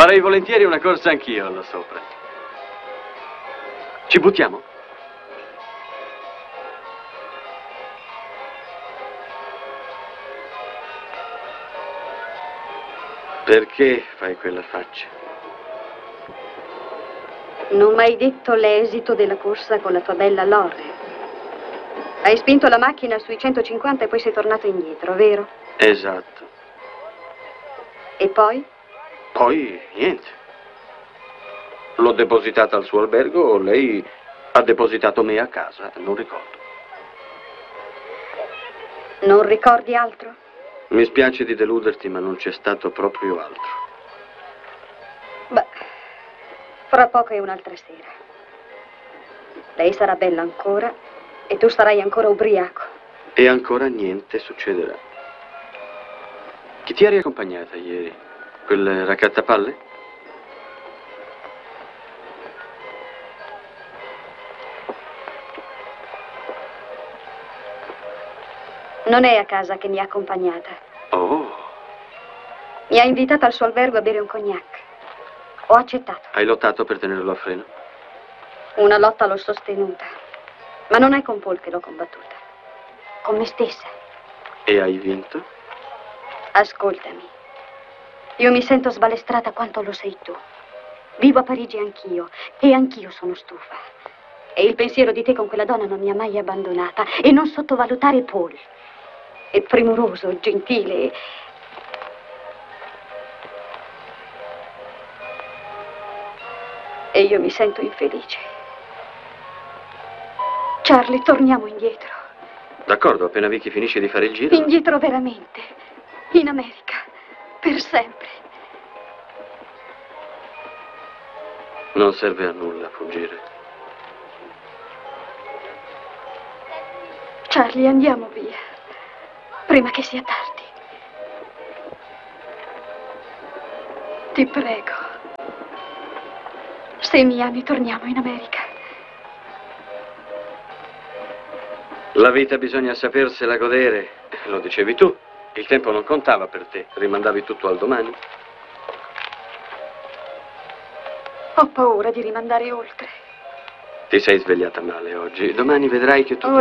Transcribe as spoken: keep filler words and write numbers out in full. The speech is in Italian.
Farei volentieri una corsa anch'io là sopra. Ci buttiamo? Perché fai quella faccia? Non mi hai detto l'esito della corsa con la tua bella Lore. Hai spinto la macchina sui centocinquanta e poi sei tornato indietro, vero? Esatto. E poi? Poi niente. L'ho depositata al suo albergo, lei ha depositato me a casa, non ricordo. Non ricordi altro? Mi spiace di deluderti, ma non c'è stato proprio altro. Beh, fra poco è un'altra sera. Lei sarà bella ancora e tu sarai ancora ubriaco. E ancora niente succederà. Chi ti ha riaccompagnata ieri? Quel raccattapalle? Non è a casa che mi ha accompagnata. Oh. Mi ha invitata al suo albergo a bere un cognac. Ho accettato. Hai lottato per tenerlo a freno? Una lotta l'ho sostenuta. Ma non è con Paul che l'ho combattuta. Con me stessa. E hai vinto? Ascoltami. Io mi sento sbalestrata quanto lo sei tu. Vivo a Parigi anch'io. E anch'io sono stufa. E il pensiero di te con quella donna non mi ha mai abbandonata. E non sottovalutare Paul. È premuroso, gentile. E io mi sento infelice. Charlie, torniamo indietro. D'accordo, appena Vicky finisce di fare il giro. Indietro veramente. In America. Per sempre. Non serve a nulla fuggire. Charlie, andiamo via. Prima che sia tardi. Ti prego. Se mi ami, torniamo in America. La vita bisogna sapersela godere. Lo dicevi tu. Il tempo non contava per te. Rimandavi tutto al domani. Ho paura di rimandare oltre. Ti sei svegliata male oggi. Domani vedrai che tutto...